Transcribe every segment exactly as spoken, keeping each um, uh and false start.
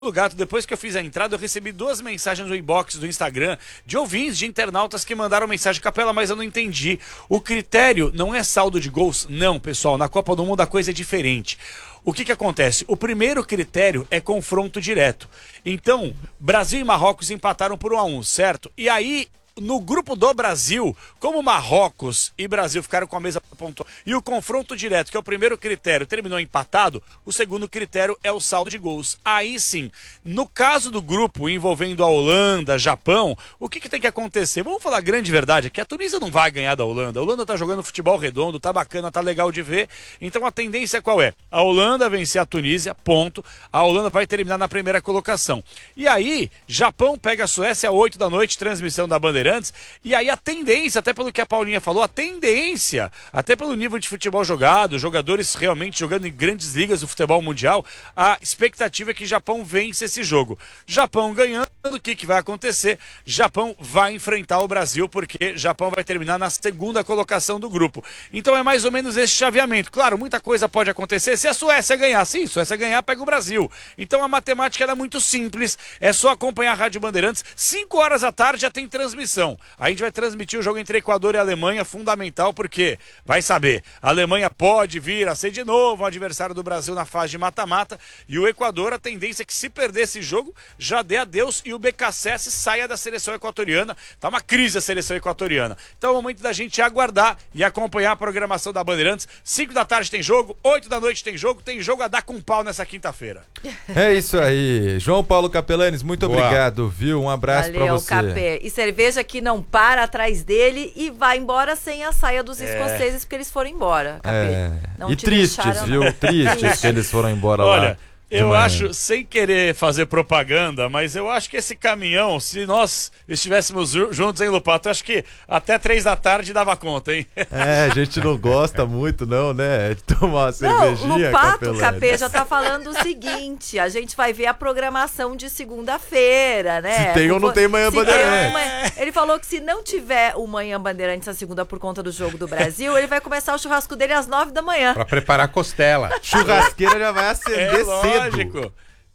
Gato, depois que eu fiz a entrada, eu recebi duas mensagens no inbox do Instagram de ouvintes, de internautas que mandaram mensagem: Capela, mas eu não entendi. O critério não é saldo de gols? Não, pessoal, na Copa do Mundo a coisa é diferente. O que que acontece? O primeiro critério é confronto direto. Então, Brasil e Marrocos empataram por um a um, certo? E aí, no grupo do Brasil, como Marrocos e Brasil ficaram com a mesma pontuação e o confronto direto, que é o primeiro critério, terminou empatado, o segundo critério é o saldo de gols. Aí sim, no caso do grupo envolvendo a Holanda, Japão, o que que tem que acontecer? Vamos falar a grande verdade, é que a Tunísia não vai ganhar da Holanda. A Holanda tá jogando futebol redondo, tá bacana, tá legal de ver. Então a tendência qual é? A Holanda vencer a Tunísia, ponto. A Holanda vai terminar na primeira colocação. E aí, Japão pega a Suécia às oito da noite, transmissão da Bandeirantes. E aí a tendência, até pelo que a Paulinha falou, a tendência, até pelo nível de futebol jogado, jogadores realmente jogando em grandes ligas do futebol mundial, a expectativa é que Japão vence esse jogo. Japão ganhando, o que que vai acontecer? Japão vai enfrentar o Brasil, porque Japão vai terminar na segunda colocação do grupo. Então é mais ou menos esse chaveamento. Claro, muita coisa pode acontecer. Se a Suécia ganhar, sim, se a Suécia ganhar, pega o Brasil. Então a matemática era muito simples, é só acompanhar a Rádio Bandeirantes. cinco horas da tarde já tem transmissão. A gente vai transmitir o jogo entre Equador e Alemanha, fundamental, porque, vai saber, a Alemanha pode vir a ser de novo o adversário do Brasil na fase de mata-mata, e o Equador, a tendência é que se perder esse jogo, já dê adeus e o B K C S saia da seleção equatoriana. Tá uma crise a seleção equatoriana. Então é o momento da gente aguardar e acompanhar a programação da Bandeirantes. cinco da tarde tem jogo, oito da noite tem jogo, tem jogo a dar com pau nessa quinta-feira. É isso aí. João Paulo Capelanes, muito Boa. obrigado, viu? Um abraço Valeu, pra você. Capê. E cerveja que não para atrás dele e vai embora sem a saia dos É. escoceses, porque eles foram embora, Capê. É. Não E te tristes, deixaram, viu? não. Tristes que eles foram embora Olha, lá. eu manhã. acho, sem querer fazer propaganda, mas eu acho que esse caminhão, se nós estivéssemos ju- juntos, hein, Lupato, acho que até três da tarde dava conta, hein? É, a gente não gosta muito, não, né? De tomar uma Não, cervejinha, Lupato, Capelanes. Capê, já tá falando o seguinte: a gente vai ver a programação de segunda-feira, né? Se tem ou não tem Manhã Se tem Bandeirantes. ou manhã- Ele falou que se não tiver o Manhã Bandeirantes na segunda por conta do jogo do Brasil, ele vai começar o churrasco dele às nove da manhã. Pra preparar a costela. Churrasqueira já vai É acender cedo. lógico.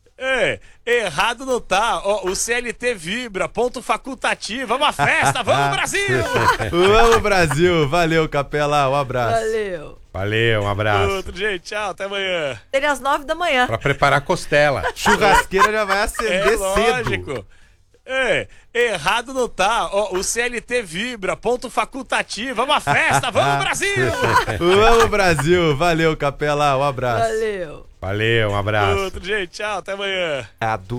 É, errado não tá. Ó, o C L T vibra, ponto facultativo. Vamos à festa, vamos Brasil! Vamos, Brasil. Valeu, Capela. Um abraço. Valeu. Valeu, um abraço. Outro, gente, tchau, até amanhã. Ele às nove da manhã. Pra preparar a costela. Churrasqueira já vai É acender lógico. cedo. É, errado não tá. Ó, o C L T vibra, ponto facultativo. Vamos à festa, vamos Brasil! Vamos, Brasil. Valeu, Capela. Um abraço. Valeu. Valeu, um abraço. Outro, gente, tchau, até amanhã.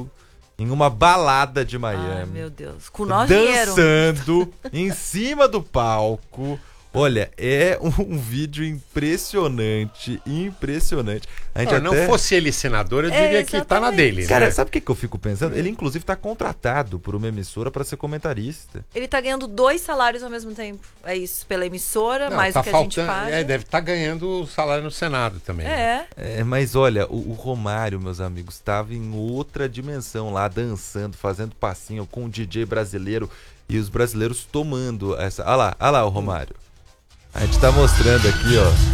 Em uma balada de Ai, Miami. meu Deus. Com nós dinheiro. Dançando em cima do palco. Olha, é um, um vídeo impressionante, impressionante. A gente Se até... não fosse ele senador, eu É, diria que tá na exatamente. dele, né? Cara, sabe o que, que eu fico pensando? Ele, inclusive, tá contratado por uma emissora pra ser comentarista. Ele tá ganhando dois salários ao mesmo tempo. É isso, pela emissora, Não, mais tá o que a faltando, gente paga. é, deve estar ganhando o salário no Senado também. né? É. É, mas olha, o, o Romário, meus amigos, estava em outra dimensão lá, dançando, fazendo passinho com um D J brasileiro e os brasileiros tomando essa... Olha lá, olha lá o Romário. A gente tá mostrando aqui,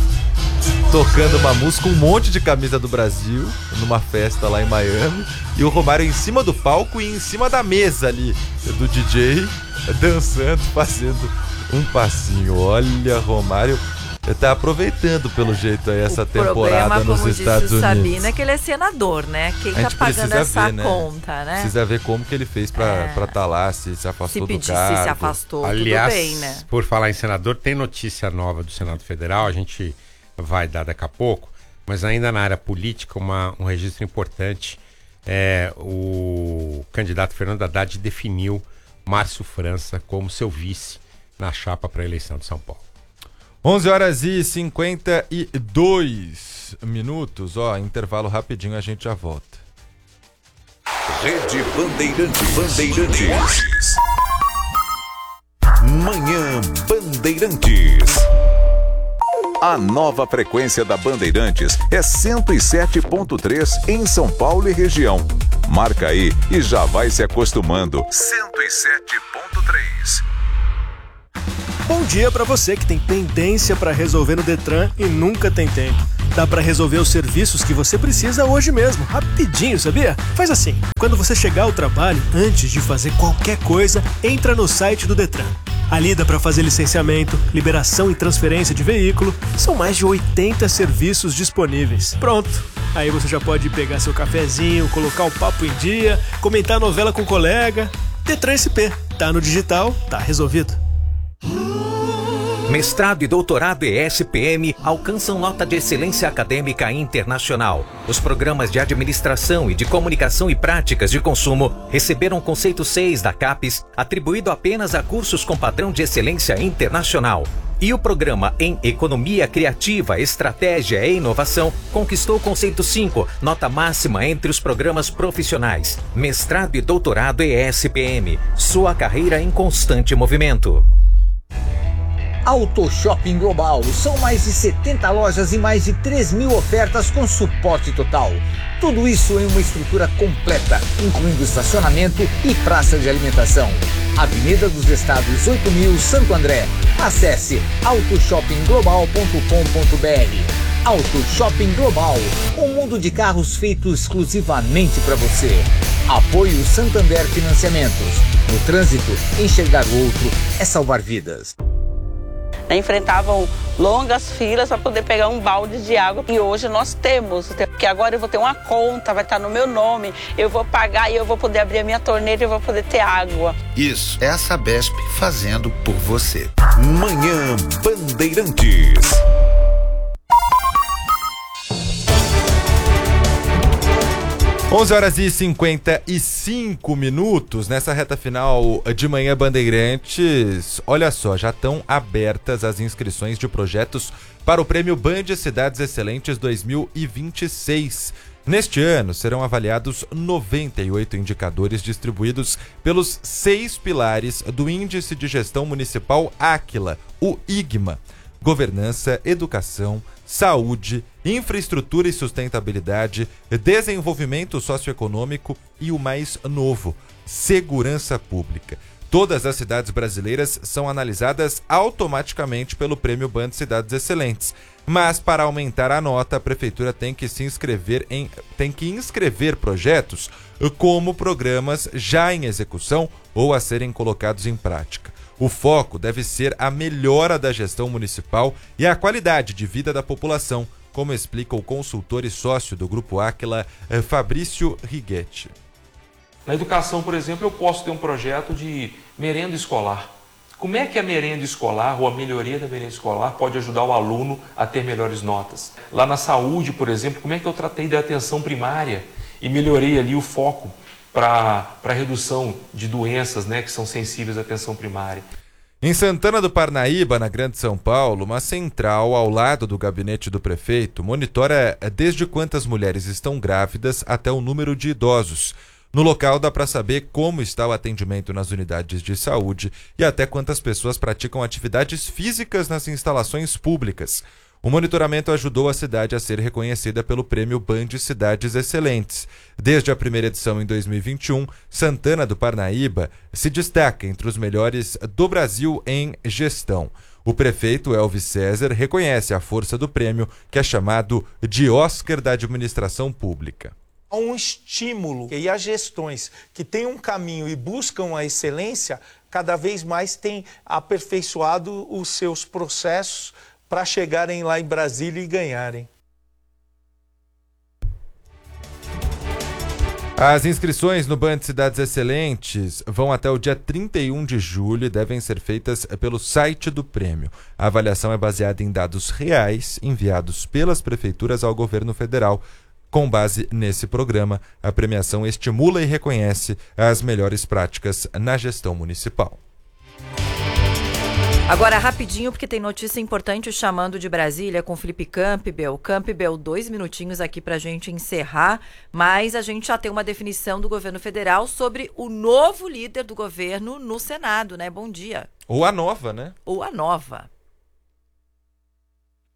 ó, tocando uma música, um monte de camisa do Brasil, numa festa lá em Miami, e o Romário em cima do palco e em cima da mesa ali do D J, dançando, fazendo um passinho. Olha, Romário tá aproveitando pelo jeito aí essa O temporada problema, nos como disse Estados o Unidos. Sabina, é que ele é senador, né? Quem A tá gente pagando precisa essa ver, né? conta, né? Precisa ver como que ele fez pra É. estar tá lá, se se afastou Se do pedisse, cargo. se afastou, Aliás, tudo bem, né? por falar em senador, tem notícia nova do Senado Federal, a gente vai dar daqui a pouco, mas ainda na área política, uma, um registro importante, é, o candidato Fernando Haddad definiu Márcio França como seu vice na chapa para a eleição de São Paulo. onze horas e cinquenta e dois minutos, ó, intervalo rapidinho, a gente já volta. Rede Bandeirantes. Bandeirantes. Manhã Bandeirantes. A nova frequência da Bandeirantes é cento e sete ponto três em São Paulo e região. Marca aí e já vai se acostumando. cento e sete ponto três. Bom dia para você que tem pendência para resolver no Detran e nunca tem tempo. Dá pra resolver os serviços que você precisa hoje mesmo, rapidinho, sabia? Faz assim, quando você chegar ao trabalho, antes de fazer qualquer coisa, entra no site do Detran. Ali dá pra fazer licenciamento, liberação e transferência de veículo. São mais de oitenta serviços disponíveis. Pronto. Aí você já pode pegar seu cafezinho, colocar o papo em dia, comentar a novela com o colega. Detran S P. Tá no digital, tá resolvido. Mestrado e doutorado E S P M alcançam nota de excelência acadêmica internacional. Os programas de administração e de comunicação e práticas de consumo receberam conceito seis da CAPES, atribuído apenas a cursos com padrão de excelência internacional. E o programa em Economia Criativa, Estratégia e Inovação conquistou o conceito cinco, nota máxima entre os programas profissionais. Mestrado e doutorado E S P M, sua carreira em constante movimento. Auto Shopping Global. São mais de setenta lojas e mais de três mil ofertas com suporte total. Tudo isso em uma estrutura completa, incluindo estacionamento e praça de alimentação. Avenida dos Estados oito mil, Santo André. Acesse auto shopping global ponto com ponto b r. Auto Shopping Global, um mundo de carros feito exclusivamente para você. Apoio Santander Financiamentos. No trânsito, enxergar o outro é salvar vidas. Enfrentavam longas filas para poder pegar um balde de água e hoje nós temos, porque agora eu vou ter uma conta, vai estar no meu nome, eu vou pagar e eu vou poder abrir a minha torneira e eu vou poder ter água. Isso é a Sabesp fazendo por você. Manhã Bandeirantes. onze horas e cinquenta e cinco minutos nessa reta final de Manhã Bandeirantes. Olha só, já estão abertas as inscrições de projetos para o Prêmio Band Cidades Excelentes dois mil e vinte e seis. Neste ano serão avaliados noventa e oito indicadores distribuídos pelos seis pilares do Índice de Gestão Municipal Áquila, o I G M A. Governança, educação, saúde, infraestrutura e sustentabilidade, desenvolvimento socioeconômico e o mais novo, segurança pública. Todas as cidades brasileiras são analisadas automaticamente pelo Prêmio Band Cidades Excelentes. Mas para aumentar a nota, a prefeitura tem que se inscrever em tem que inscrever projetos como programas já em execução ou a serem colocados em prática. O foco deve ser a melhora da gestão municipal e a qualidade de vida da população, como explica o consultor e sócio do Grupo Áquila, Fabrício Righetti. Na educação, por exemplo, eu posso ter um projeto de merenda escolar. Como é que a merenda escolar ou a melhoria da merenda escolar pode ajudar o aluno a ter melhores notas? Lá na saúde, por exemplo, como é que eu tratei da atenção primária e melhorei ali o foco para a redução de doenças, né, que são sensíveis à atenção primária. Em Santana do Parnaíba, na Grande São Paulo, uma central ao lado do gabinete do prefeito monitora desde quantas mulheres estão grávidas até o número de idosos. No local dá para saber como está o atendimento nas unidades de saúde e até quantas pessoas praticam atividades físicas nas instalações públicas. O monitoramento ajudou a cidade a ser reconhecida pelo Prêmio Band Cidades Excelentes. Desde a primeira edição em dois mil e vinte e um, Santana do Parnaíba se destaca entre os melhores do Brasil em gestão. O prefeito Elvis César reconhece a força do prêmio, que é chamado de Oscar da Administração Pública. Há um estímulo e as gestões que têm um caminho e buscam a excelência, cada vez mais têm aperfeiçoado os seus processos para chegarem lá em Brasília e ganharem. As inscrições no Band Cidades Excelentes vão até o dia trinta e um de julho e devem ser feitas pelo site do prêmio. A avaliação é baseada em dados reais enviados pelas prefeituras ao governo federal. Com base nesse programa, a premiação estimula e reconhece as melhores práticas na gestão municipal. Agora, rapidinho, porque tem notícia importante chamando de Brasília com Felipe Campbell. Campbell, dois minutinhos aqui pra gente encerrar, mas a gente já tem uma definição do governo federal sobre o novo líder do governo no Senado, né? Bom dia. Ou a nova, né? Ou a nova.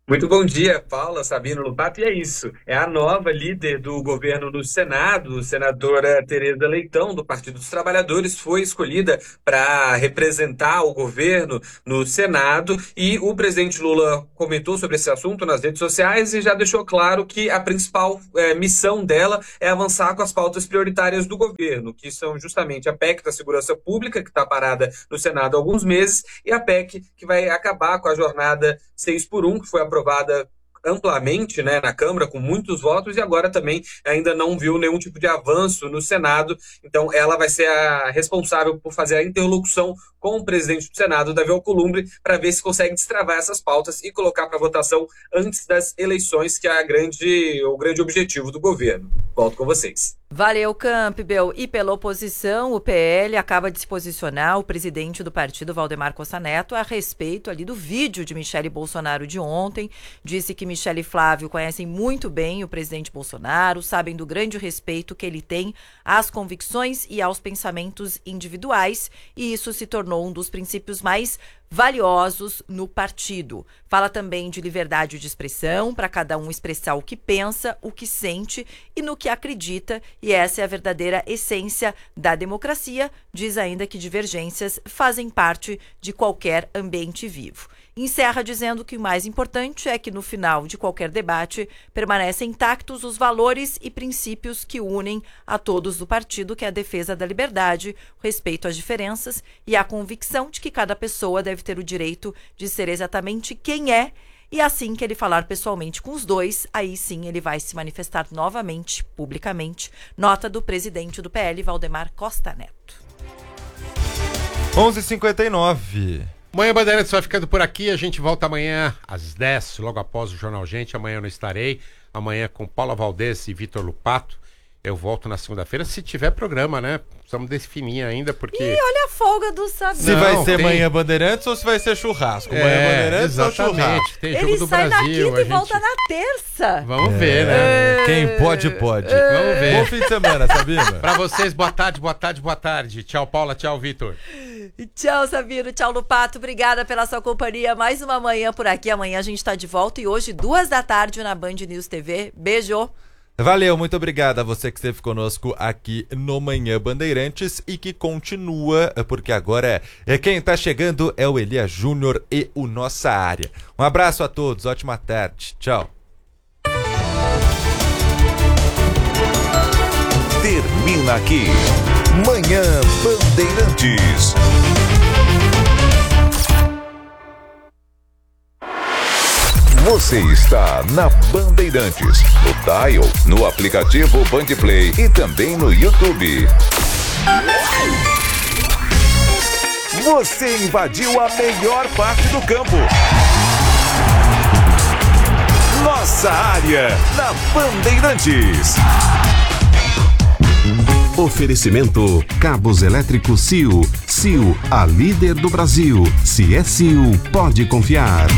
Muito bom dia, Paula, Sabino, Lupato, e é isso, é a nova líder do governo no Senado, senadora Tereza Leitão, do Partido dos Trabalhadores, foi escolhida para representar o governo no Senado, e o presidente Lula comentou sobre esse assunto nas redes sociais e já deixou claro que a principal é, missão dela é avançar com as pautas prioritárias do governo, que são justamente a P E C da Segurança Pública, que está parada no Senado há alguns meses, e a P E C que vai acabar com a jornada seis por um, que foi aprovada aprovada amplamente, né, na Câmara, com muitos votos, e agora também ainda não viu nenhum tipo de avanço no Senado. Então ela vai ser a responsável por fazer a interlocução com o presidente do Senado, Davi Alcolumbre, para ver se consegue destravar essas pautas e colocar para votação antes das eleições, que é a grande, o grande objetivo do governo. Volto com vocês. Valeu, Campbell. E pela oposição, o P L acaba de se posicionar, o presidente do partido, Valdemar Costa Neto, a respeito ali do vídeo de Michele Bolsonaro de ontem. Disse que Michele e Flávio conhecem muito bem o presidente Bolsonaro, sabem do grande respeito que ele tem às convicções e aos pensamentos individuais, e isso se tornou um dos princípios mais valiosos no partido. Fala também de liberdade de expressão, para cada um expressar o que pensa, o que sente e no que acredita, e essa é a verdadeira essência da democracia. Diz ainda que divergências fazem parte de qualquer ambiente vivo. Encerra dizendo que o mais importante é que no final de qualquer debate permanecem intactos os valores e princípios que unem a todos do partido, que é a defesa da liberdade, o respeito às diferenças e a convicção de que cada pessoa deve ter o direito de ser exatamente quem é, e assim que ele falar pessoalmente com os dois, aí sim ele vai se manifestar novamente, publicamente. Nota do presidente do P L, Valdemar Costa Neto. onze e cinquenta e nove. Manhã Bandeirantes vai ficando por aqui, a gente volta amanhã às dez, logo após o Jornal Gente. Amanhã eu não estarei, amanhã com Paula Valdez e Vitor Lupato. Eu volto na segunda-feira, se tiver programa, né? Precisamos definir ainda, porque... Ih, olha a folga do Sabino. Se vai ser tem... Manhã Bandeirantes ou se vai ser churrasco. É, Manhã Bandeirantes exatamente. ou churrasco. Tem jogo Ele do sai Brasil, na quinta e gente... volta na terça. Vamos é, ver, né? Quem pode, pode. É. Vamos ver. Bom fim de semana, Sabina. Pra vocês, boa tarde, boa tarde, boa tarde. Tchau, Paula, tchau, Vitor. Tchau, Sabino, tchau, Lupato. Obrigada pela sua companhia. Mais uma manhã por aqui. Amanhã a gente tá de volta e hoje, duas da tarde, na Band News T V. Beijo. Valeu, muito obrigado a você que esteve conosco aqui no Manhã Bandeirantes e que continua, porque agora é quem tá chegando é o Elias Júnior e o Nossa Área. Um abraço a todos, ótima tarde, tchau. Termina aqui Manhã Bandeirantes. Você está na Bandeirantes, no Dial, no aplicativo Bandplay e também no YouTube. Você invadiu a melhor parte do campo. Nossa Área, na Bandeirantes. Oferecimento Cabos Elétricos C I O. C I O, a líder do Brasil. Se é C I O, pode confiar.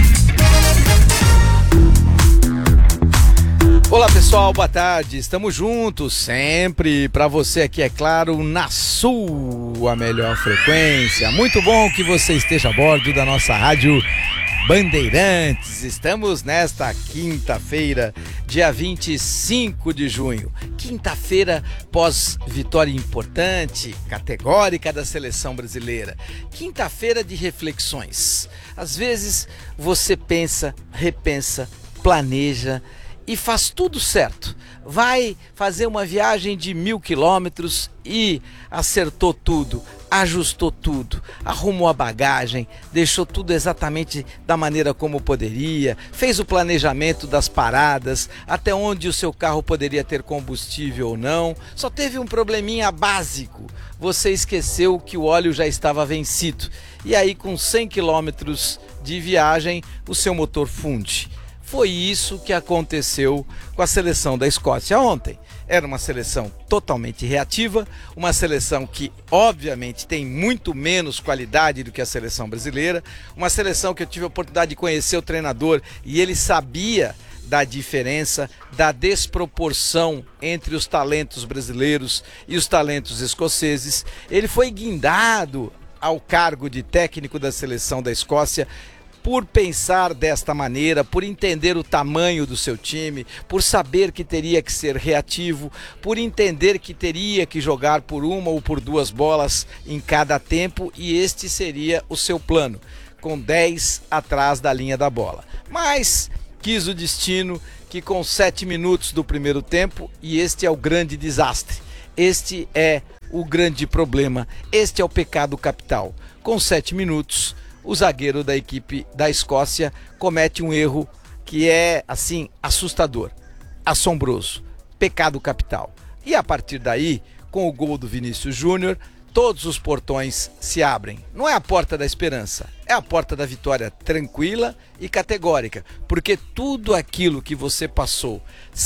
Olá pessoal, boa tarde, estamos juntos sempre para você aqui, é claro, na sua melhor frequência. Muito bom que você esteja a bordo da nossa rádio Bandeirantes. Estamos nesta quinta-feira, dia vinte e cinco de junho, quinta-feira pós vitória importante, categórica da seleção brasileira, quinta-feira de reflexões. Às vezes você pensa, repensa, planeja e faz tudo certo. Vai fazer uma viagem de mil quilômetros e acertou tudo, ajustou tudo, arrumou a bagagem, deixou tudo exatamente da maneira como poderia, fez o planejamento das paradas, até onde o seu carro poderia ter combustível ou não. Só teve um probleminha básico, você esqueceu que o óleo já estava vencido. E aí com cem quilômetros de viagem, o seu motor funde. Foi isso que aconteceu com a seleção da Escócia ontem. Era uma seleção totalmente reativa, uma seleção que obviamente tem muito menos qualidade do que a seleção brasileira, uma seleção que eu tive a oportunidade de conhecer o treinador e ele sabia da diferença, da desproporção entre os talentos brasileiros e os talentos escoceses. Ele foi guindado ao cargo de técnico da seleção da Escócia por pensar desta maneira, por entender o tamanho do seu time, por saber que teria que ser reativo, por entender que teria que jogar por uma ou por duas bolas em cada tempo, e este seria o seu plano, com dez atrás da linha da bola. Mas quis o destino que com sete minutos do primeiro tempo, e este é o grande desastre, este é o grande problema, este é o pecado capital. Com sete minutos, o zagueiro da equipe da Escócia comete um erro que é, assim, assustador, assombroso, pecado capital. E a partir daí, com o gol do Vinícius Júnior, todos os portões se abrem. Não é a porta da esperança, é a porta da vitória tranquila e categórica, porque tudo aquilo que você passou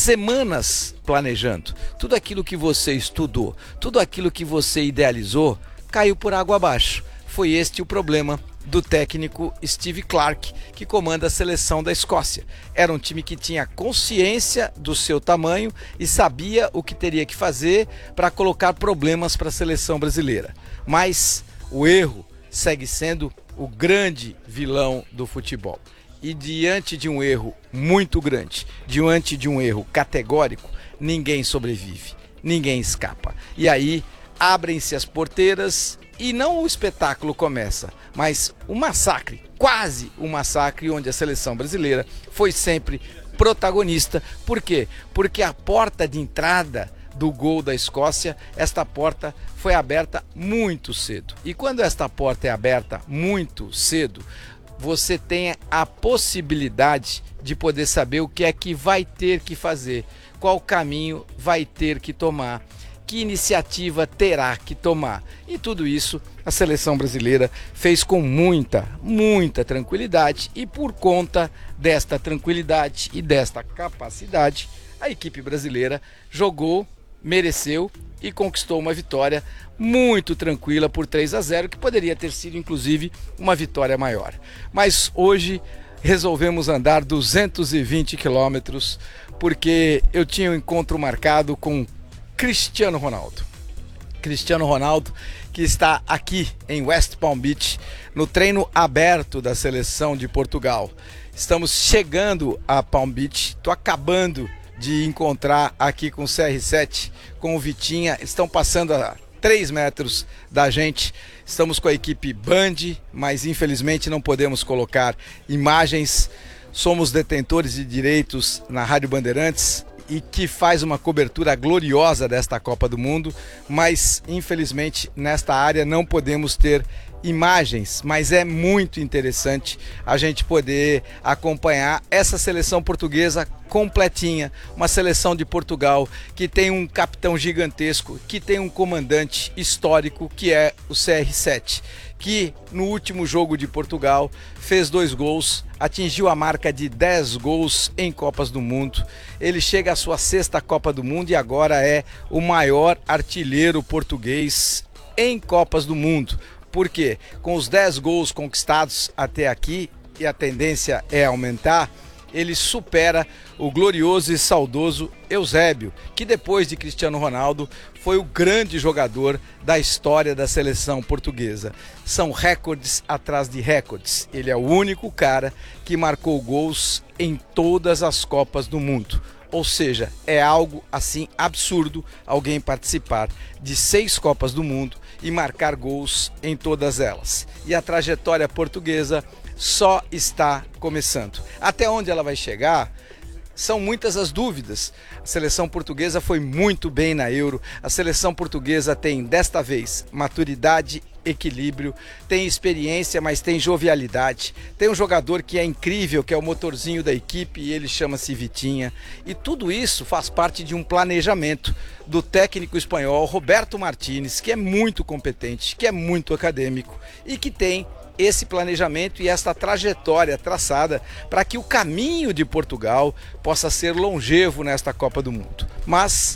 semanas planejando, tudo aquilo que você estudou, tudo aquilo que você idealizou, caiu por água abaixo. Foi este o problema do técnico Steve Clarke, que comanda a seleção da Escócia. Era um time que tinha consciência do seu tamanho e sabia o que teria que fazer para colocar problemas para a seleção brasileira. Mas o erro segue sendo o grande vilão do futebol. E diante de um erro muito grande, diante de um erro categórico, ninguém sobrevive, ninguém escapa. E aí abrem-se as porteiras e não o espetáculo começa, mas o massacre, quase um massacre, onde a seleção brasileira foi sempre protagonista. Por quê? Porque a porta de entrada do gol da Escócia, esta porta foi aberta muito cedo. E quando esta porta é aberta muito cedo, você tem a possibilidade de poder saber o que é que vai ter que fazer, qual caminho vai ter que tomar, que iniciativa terá que tomar. E tudo isso a seleção brasileira fez com muita, muita tranquilidade, e por conta desta tranquilidade e desta capacidade, a equipe brasileira jogou, mereceu e conquistou uma vitória muito tranquila por três a zero, que poderia ter sido inclusive uma vitória maior. Mas hoje resolvemos andar duzentos e vinte quilômetros, porque eu tinha um encontro marcado com Cristiano Ronaldo. Cristiano Ronaldo, que está aqui em West Palm Beach, no treino aberto da seleção de Portugal. Estamos chegando a Palm Beach, estou acabando de encontrar aqui com o C R sete, com o Vitinha, estão passando a três metros da gente. Estamos com a equipe Band, mas infelizmente não podemos colocar imagens. Somos detentores de direitos na Rádio Bandeirantes, e que faz uma cobertura gloriosa desta Copa do Mundo, mas infelizmente nesta área não podemos ter imagens, mas é muito interessante a gente poder acompanhar essa seleção portuguesa completinha, uma seleção de Portugal que tem um capitão gigantesco, que tem um comandante histórico, que é o C R sete, que no último jogo de Portugal fez dois gols, atingiu a marca de dez gols em Copas do Mundo. Ele chega à sua sexta Copa do Mundo e agora é o maior artilheiro português em Copas do Mundo. Por quê? Com os dez gols conquistados até aqui, e a tendência é aumentar, ele supera o glorioso e saudoso Eusébio, que depois de Cristiano Ronaldo foi o grande jogador da história da seleção portuguesa. São recordes atrás de recordes. Ele é o único cara que marcou gols em todas as Copas do Mundo. Ou seja, é algo assim absurdo alguém participar de seis Copas do Mundo e marcar gols em todas elas. E a trajetória portuguesa só está começando. Até onde ela vai chegar? São muitas as dúvidas. A seleção portuguesa foi muito bem na Euro. A seleção portuguesa tem, desta vez, maturidade, equilíbrio, tem experiência, mas tem jovialidade. Tem um jogador que é incrível, que é o motorzinho da equipe, e ele chama-se Vitinha. E tudo isso faz parte de um planejamento do técnico espanhol Roberto Martínez, que é muito competente, que é muito acadêmico e que tem esse planejamento e esta trajetória traçada para que o caminho de Portugal possa ser longevo nesta Copa do Mundo. Mas,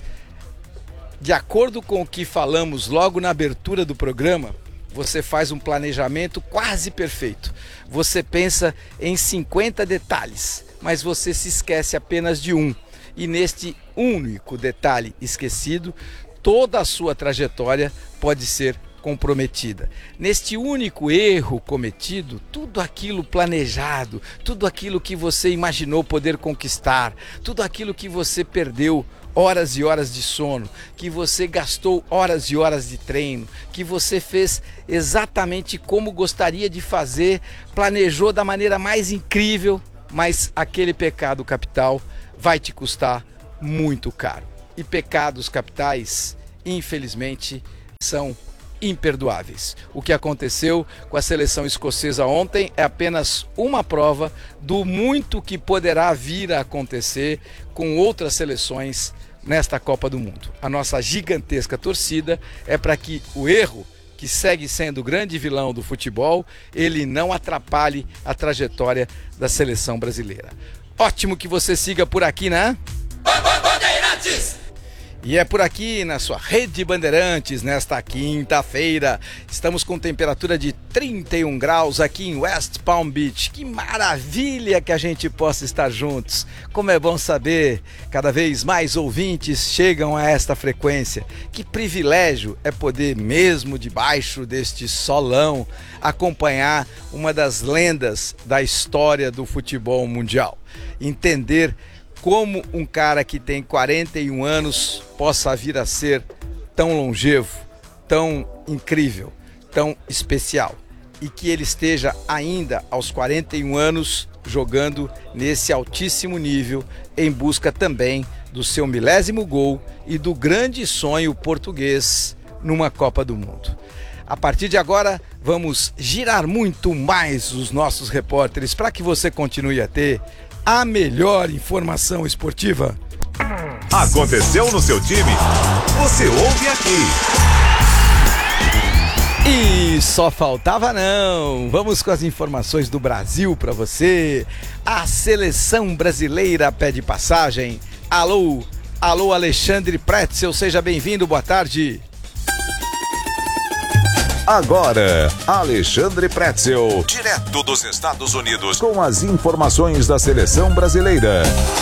de acordo com o que falamos logo na abertura do programa, você faz um planejamento quase perfeito. Você pensa em cinquenta detalhes, mas você se esquece apenas de um. E neste único detalhe esquecido, toda a sua trajetória pode ser comprometida. Neste único erro cometido, tudo aquilo planejado, tudo aquilo que você imaginou poder conquistar, tudo aquilo que você perdeu horas e horas de sono, que você gastou horas e horas de treino, que você fez exatamente como gostaria de fazer, planejou da maneira mais incrível, mas aquele pecado capital vai te custar muito caro. E pecados capitais, infelizmente, são imperdoáveis. O que aconteceu com a seleção escocesa ontem é apenas uma prova do muito que poderá vir a acontecer com outras seleções nesta Copa do Mundo. A nossa gigantesca torcida é para que o erro, que segue sendo o grande vilão do futebol, ele não atrapalhe a trajetória da seleção brasileira. Ótimo que você siga por aqui, né? Bandeirantes! E é por aqui, na sua Rede Bandeirantes, nesta quinta-feira. Estamos com temperatura de trinta e um graus aqui em West Palm Beach. Que maravilha que a gente possa estar juntos. Como é bom saber, cada vez mais ouvintes chegam a esta frequência. Que privilégio é poder, mesmo debaixo deste solão, acompanhar uma das lendas da história do futebol mundial. Entender como um cara que tem quarenta e um anos possa vir a ser tão longevo, tão incrível, tão especial. E que ele esteja ainda aos quarenta e um anos jogando nesse altíssimo nível, em busca também do seu milésimo gol e do grande sonho português numa Copa do Mundo. A partir de agora, vamos girar muito mais os nossos repórteres para que você continue a ter a melhor informação esportiva. Aconteceu no seu time? Você ouve aqui. E só faltava não. Vamos com as informações do Brasil para você. A seleção brasileira pede passagem. Alô, alô Alexandre Pretzel, seja bem-vindo, boa tarde. Agora, Alexandre Pretzel, direto dos Estados Unidos, com as informações da seleção brasileira.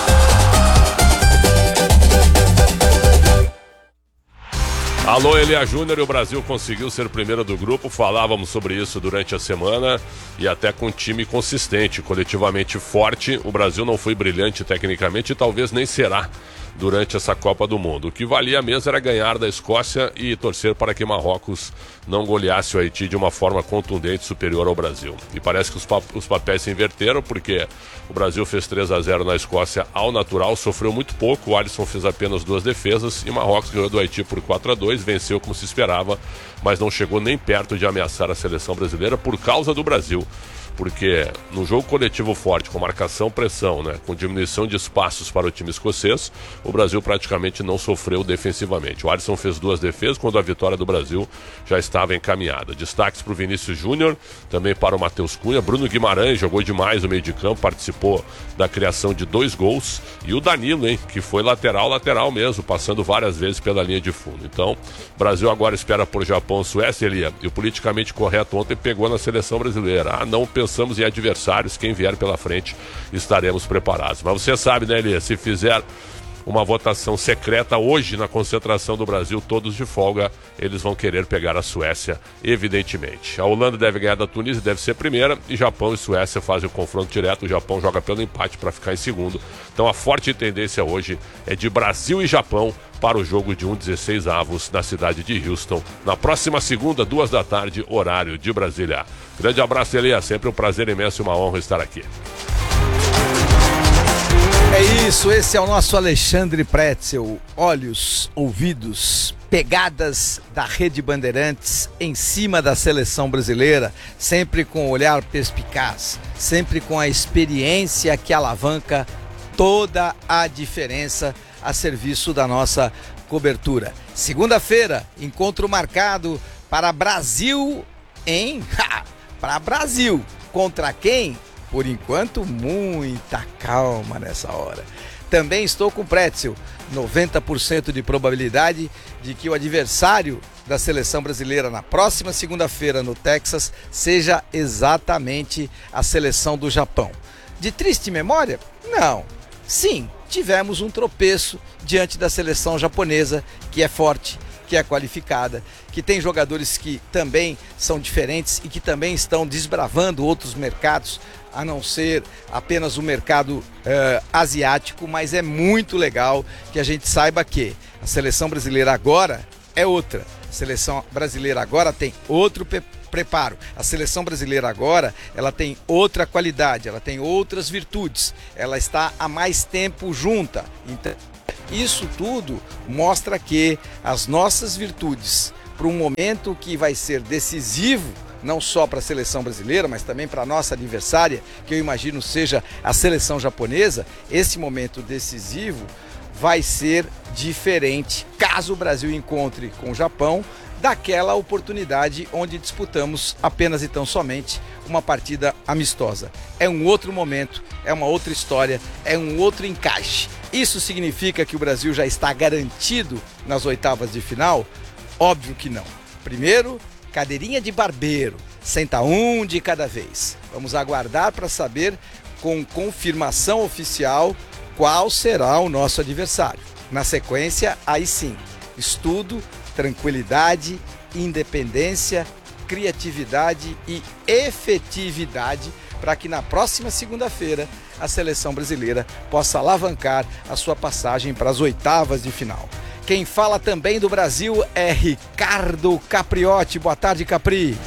Alô, Elia Júnior, e o Brasil conseguiu ser primeiro do grupo, falávamos sobre isso durante a semana, e até com um time consistente, coletivamente forte. O Brasil não foi brilhante tecnicamente e talvez nem será durante essa Copa do Mundo. O que valia mesmo era ganhar da Escócia e torcer para que Marrocos não goleasse o Haiti de uma forma contundente superior ao Brasil. E parece que os, pa os papéis se inverteram, porque o Brasil fez três a zero na Escócia ao natural, sofreu muito pouco, o Alisson fez apenas duas defesas e Marrocos ganhou do Haiti por quatro a dois, venceu como se esperava, mas não chegou nem perto de ameaçar a seleção brasileira por causa do Brasil. Porque no jogo coletivo forte, com marcação, pressão, né, com diminuição de espaços para o time escocês, o Brasil praticamente não sofreu defensivamente. O Alisson fez duas defesas quando a vitória do Brasil já estava encaminhada. Destaques para o Vinícius Júnior, também para o Matheus Cunha. Bruno Guimarães jogou demais no meio de campo, participou da criação de dois gols. E o Danilo, hein, que foi lateral, lateral mesmo, passando várias vezes pela linha de fundo. Então, o Brasil agora espera por Japão e Suécia, Elia, e o politicamente correto ontem pegou na seleção brasileira. Ah, não pensamos em adversários, quem vier pela frente estaremos preparados. Mas você sabe, né, Elia, se fizer uma votação secreta hoje na concentração do Brasil, todos de folga, eles vão querer pegar a Suécia, evidentemente. A Holanda deve ganhar da Tunísia, deve ser primeira, e Japão e Suécia fazem o confronto direto. O Japão joga pelo empate para ficar em segundo. Então a forte tendência hoje é de Brasil e Japão para o jogo de um dezesseis avos na cidade de Houston, na próxima segunda, duas da tarde, horário de Brasília. Grande abraço, Elia, sempre um prazer imenso e uma honra estar aqui. É isso, esse é o nosso Alexandre Pretzel. Olhos, ouvidos, pegadas da Rede Bandeirantes em cima da seleção brasileira, sempre com o olhar perspicaz, sempre com a experiência que alavanca toda a diferença a serviço da nossa cobertura. Segunda-feira, encontro marcado para Brasil em... para Brasil. Contra quem? Por enquanto, muita calma nessa hora. Também estou com o Pretzel. noventa por cento de probabilidade de que o adversário da seleção brasileira na próxima segunda-feira no Texas seja exatamente a seleção do Japão. De triste memória? Não. Sim, tivemos um tropeço diante da seleção japonesa, que é forte, que é qualificada, que tem jogadores que também são diferentes e que também estão desbravando outros mercados, a não ser apenas o mercado uh, asiático, mas é muito legal que a gente saiba que a seleção brasileira agora é outra. A seleção brasileira agora tem outro pe- preparo. A seleção brasileira agora, ela tem outra qualidade, ela tem outras virtudes. Ela está há mais tempo junta. Então, isso tudo mostra que as nossas virtudes, para um momento que vai ser decisivo, não só para a seleção brasileira, mas também para a nossa adversária, que eu imagino seja a seleção japonesa, esse momento decisivo vai ser diferente caso o Brasil encontre com o Japão daquela oportunidade onde disputamos apenas e tão somente uma partida amistosa. É um outro momento, é uma outra história, é um outro encaixe. Isso significa que o Brasil já está garantido nas oitavas de final? Óbvio que não. Primeiro, cadeirinha de barbeiro, senta um de cada vez. Vamos aguardar para saber com confirmação oficial qual será o nosso adversário. Na sequência, aí sim, estudo, tranquilidade, independência, criatividade e efetividade para que na próxima segunda-feira a seleção brasileira possa alavancar a sua passagem para as oitavas de final. Quem fala também do Brasil é Ricardo Capriotti. Boa tarde, Capri.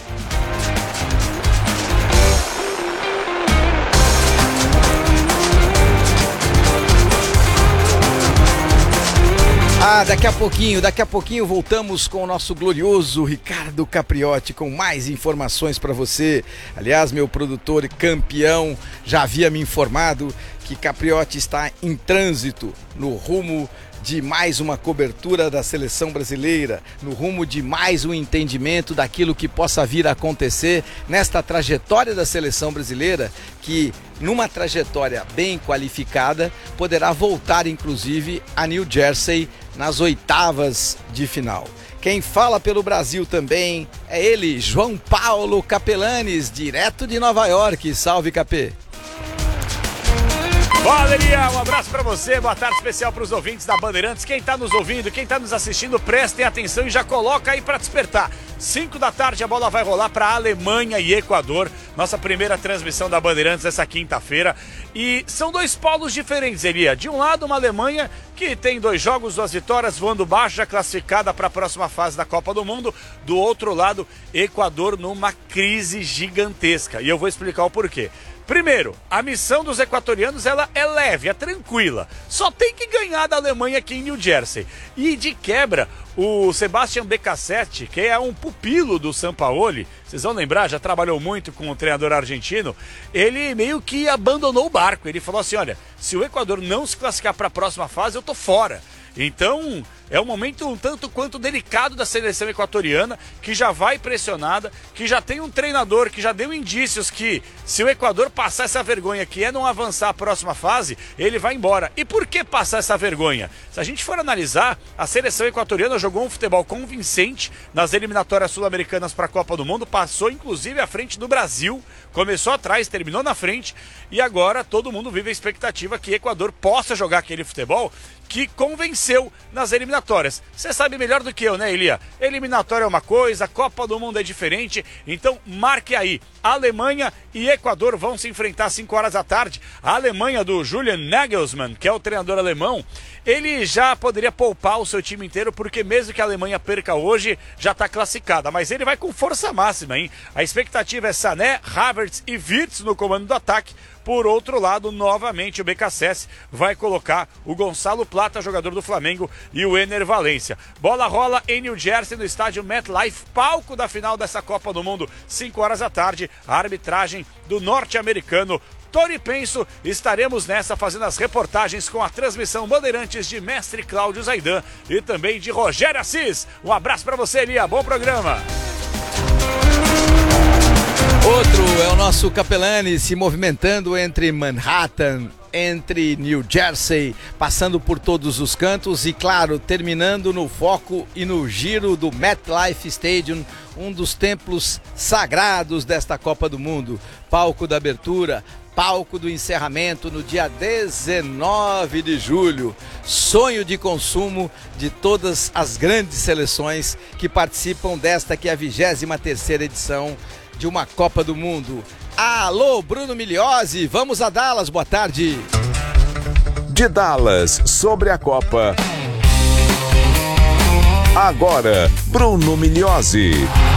Ah, daqui a pouquinho, daqui a pouquinho voltamos com o nosso glorioso Ricardo Capriotti com mais informações para você. Aliás, meu produtor e campeão já havia me informado que Capriotti está em trânsito no rumo de mais uma cobertura da seleção brasileira, no rumo de mais um entendimento daquilo que possa vir a acontecer nesta trajetória da seleção brasileira, que numa trajetória bem qualificada poderá voltar inclusive a New Jersey nas oitavas de final. Quem fala pelo Brasil também é ele, João Paulo Capelanes, direto de Nova York. Salve, Capê! Valeria, um abraço pra você, boa tarde especial pros ouvintes da Bandeirantes. Quem tá nos ouvindo, quem tá nos assistindo, prestem atenção e já coloca aí pra despertar. cinco da tarde a bola vai rolar pra Alemanha e Equador, nossa primeira transmissão da Bandeirantes essa quinta-feira. E são dois polos diferentes, Elia. De um lado, uma Alemanha que tem dois jogos, duas vitórias, voando baixo, já classificada para a próxima fase da Copa do Mundo. Do outro lado, Equador numa crise gigantesca. E eu vou explicar o porquê. Primeiro, a missão dos equatorianos ela é leve, é tranquila. Só tem que ganhar da Alemanha aqui em New Jersey. E de quebra, o Sebastian Becassetti, que é um pupilo do Sampaoli, vocês vão lembrar, já trabalhou muito com o treinador argentino, ele meio que abandonou o barco. Ele falou assim, olha, se o Equador não se classificar para a próxima fase, eu tô fora. Então, é um momento um tanto quanto delicado da seleção equatoriana, que já vai pressionada, que já tem um treinador que já deu indícios que se o Equador passar essa vergonha, que é não avançar a próxima fase, ele vai embora. E por que passar essa vergonha? Se a gente for analisar, a seleção equatoriana jogou um futebol convincente nas eliminatórias sul-americanas para a Copa do Mundo, passou inclusive à frente do Brasil, começou atrás, terminou na frente, e agora todo mundo vive a expectativa que o Equador possa jogar aquele futebol que convenceu nas eliminatórias. Você sabe melhor do que eu, né, Elia? Eliminatória é uma coisa, Copa do Mundo é diferente, então marque aí. Alemanha e Equador vão se enfrentar às cinco horas da tarde. A Alemanha do Julian Nagelsmann, que é o treinador alemão, ele já poderia poupar o seu time inteiro, porque mesmo que a Alemanha perca hoje, já está classificada. Mas ele vai com força máxima, hein? A expectativa é Sané, Havertz e Wirtz no comando do ataque. Por outro lado, novamente o B K S S vai colocar o Gonçalo Plata, jogador do Flamengo, e o Ener Valencia. Bola rola em New Jersey, no estádio MetLife, palco da final dessa Copa do Mundo, cinco horas da tarde. A arbitragem do norte-americano Tony Penso. Estaremos nessa fazendo as reportagens com a transmissão Bandeirantes de mestre Cláudio Zaidan e também de Rogério Assis. Um abraço para você, Elia. Bom programa. Outro é o nosso Capelani se movimentando entre Manhattan entre New Jersey, passando por todos os cantos e, claro, terminando no foco e no giro do MetLife Stadium, um dos templos sagrados desta Copa do Mundo. Palco da abertura, palco do encerramento no dia dezenove de julho. Sonho de consumo de todas as grandes seleções que participam desta que é a vigésima terceira edição de uma Copa do Mundo. Alô, Bruno Migliozzi, vamos a Dallas, boa tarde. De Dallas, sobre a Copa. Agora, Bruno Migliozzi.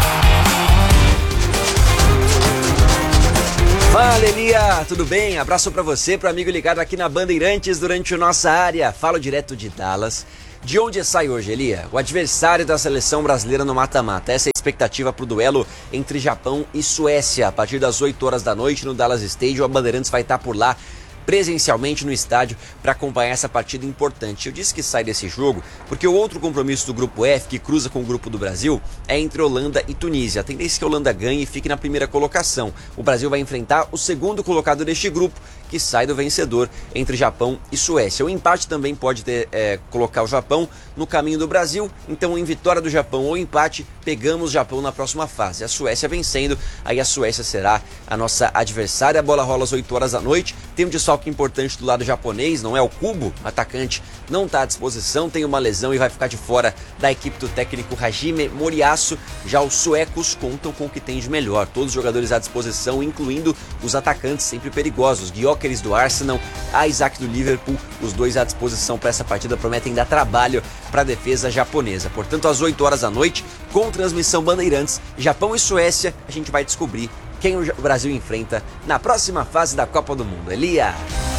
Fala, Elia, tudo bem? Abraço pra você, pro amigo ligado aqui na Bandeirantes durante a nossa área. Falo direto de Dallas. De onde sai hoje, Elia? O adversário da seleção brasileira no mata-mata. Essa é a expectativa para o duelo entre Japão e Suécia. A partir das oito horas da noite no Dallas Stadium, a Bandeirantes vai estar por lá presencialmente no estádio para acompanhar essa partida importante. Eu disse que sai desse jogo porque o outro compromisso do grupo F, que cruza com o grupo do Brasil, é entre Holanda e Tunísia. A tendência é que a Holanda ganhe e fique na primeira colocação. O Brasil vai enfrentar o segundo colocado deste grupo, que sai do vencedor entre Japão e Suécia. O empate também pode ter, é, colocar o Japão no caminho do Brasil, então em vitória do Japão ou empate, pegamos o Japão na próxima fase. A Suécia vencendo, aí a Suécia será a nossa adversária. A bola rola às oito horas da noite, tem um desfalque importante do lado japonês, não é o Kubo, atacante, não está à disposição, tem uma lesão e vai ficar de fora da equipe do técnico Hajime Moriyasu. Já os suecos contam com o que tem de melhor, todos os jogadores à disposição, incluindo os atacantes sempre perigosos, Gyökeres do Arsenal, Isaac do Liverpool, os dois à disposição para essa partida, prometem dar trabalho para a defesa japonesa. Portanto, às oito horas da noite, com transmissão Bandeirantes, Japão e Suécia, a gente vai descobrir quem o Brasil enfrenta na próxima fase da Copa do Mundo. Elia!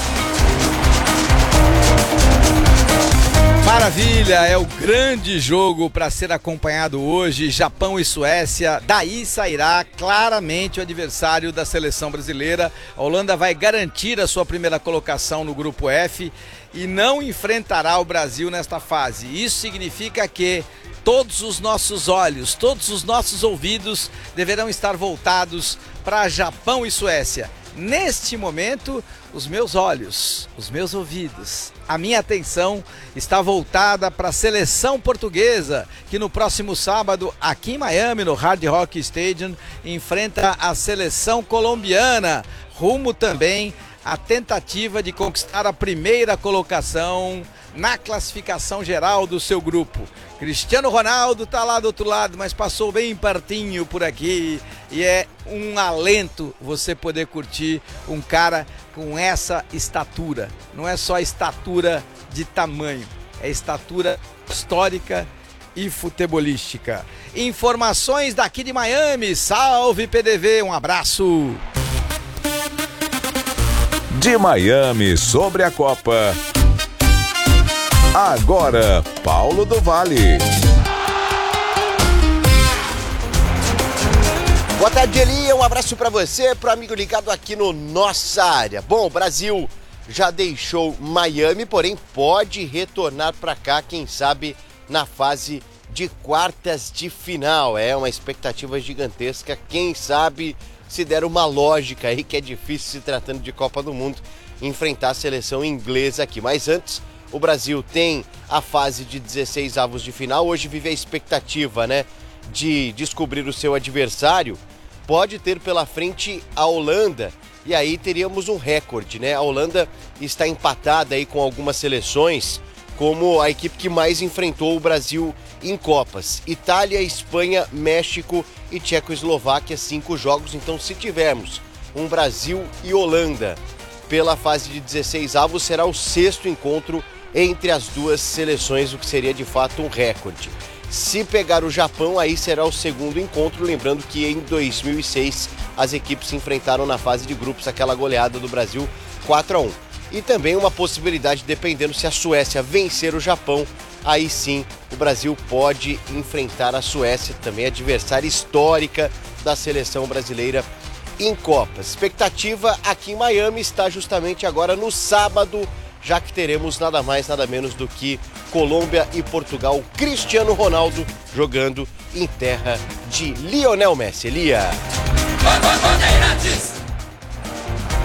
Maravilha, é o grande jogo para ser acompanhado hoje, Japão e Suécia. Daí sairá claramente o adversário da seleção brasileira. A Holanda vai garantir a sua primeira colocação no grupo F e não enfrentará o Brasil nesta fase. Isso significa que todos os nossos olhos, todos os nossos ouvidos deverão estar voltados para Japão e Suécia. Neste momento, os meus olhos, os meus ouvidos, a minha atenção está voltada para a seleção portuguesa, que no próximo sábado, aqui em Miami, no Hard Rock Stadium, enfrenta a seleção colombiana, rumo também à tentativa de conquistar a primeira colocação na classificação geral do seu grupo. Cristiano Ronaldo está lá do outro lado, mas passou bem pertinho por aqui e é um alento você poder curtir um cara com essa estatura. Não é só estatura de tamanho, é estatura histórica e futebolística. Informações daqui de Miami, salve P D V, um abraço! De Miami, sobre a Copa. Agora, Paulo do Vale. Boa tarde, Elia. Um abraço para você, pro amigo ligado aqui no Nossa Área. Bom, o Brasil já deixou Miami, porém pode retornar para cá, quem sabe, na fase de quartas de final. É uma expectativa gigantesca, quem sabe se der uma lógica aí, que é difícil, se tratando de Copa do Mundo, enfrentar a seleção inglesa aqui. Mas antes, o Brasil tem a fase de dezesseis avos de final. Hoje vive a expectativa, né, de descobrir o seu adversário. Pode ter pela frente a Holanda, e aí teríamos um recorde, né? A Holanda está empatada aí com algumas seleções, como a equipe que mais enfrentou o Brasil em Copas. Itália, Espanha, México e Tchecoslováquia, cinco jogos. Então, se tivermos um Brasil e Holanda pela fase de dezesseis avos, será o sexto encontro entre as duas seleções, o que seria de fato um recorde. Se pegar o Japão, aí será o segundo encontro, lembrando que em dois mil e seis as equipes se enfrentaram na fase de grupos, aquela goleada do Brasil quatro a um. E também uma possibilidade, dependendo se a Suécia vencer o Japão, aí sim o Brasil pode enfrentar a Suécia, também adversária histórica da seleção brasileira em Copas. Expectativa aqui em Miami está justamente agora no sábado, já que teremos nada mais, nada menos do que Colômbia e Portugal. Cristiano Ronaldo jogando em terra de Lionel Messi. Elia.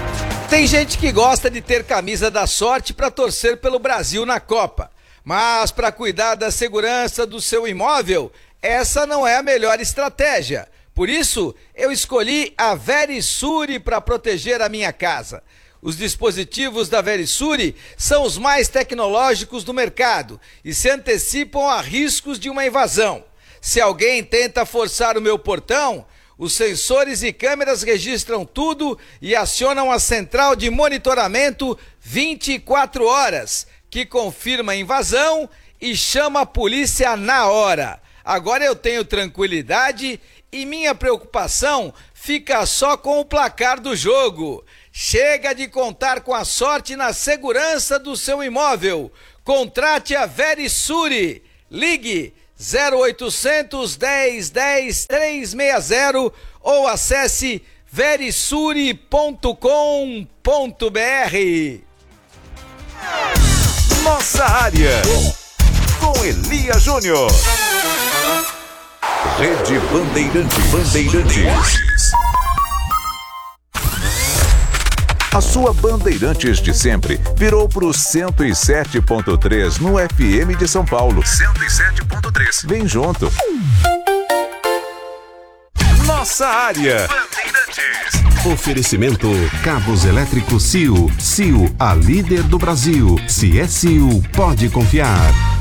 Tem gente que gosta de ter camisa da sorte para torcer pelo Brasil na Copa. Mas para cuidar da segurança do seu imóvel, essa não é a melhor estratégia. Por isso, eu escolhi a Verisure para proteger a minha casa. Os dispositivos da Verisure são os mais tecnológicos do mercado e se antecipam a riscos de uma invasão. Se alguém tenta forçar o meu portão, os sensores e câmeras registram tudo e acionam a central de monitoramento vinte e quatro horas, que confirma a invasão e chama a polícia na hora. Agora eu tenho tranquilidade e minha preocupação fica só com o placar do jogo. Chega de contar com a sorte na segurança do seu imóvel. Contrate a Verisure. Ligue zero oitocentos, dez, dez, trezentos e sessenta ou acesse verisure ponto com ponto br. Nossa área, com Elia Júnior. Rede Bandeirantes. Bandeirantes. A sua Bandeirantes de sempre virou pro cento e sete ponto três no F M de São Paulo. cento e sete ponto três. Vem junto. Nossa área. Oferecimento Cabos Elétricos C I U. C I U, a líder do Brasil. Se é C I U, pode confiar.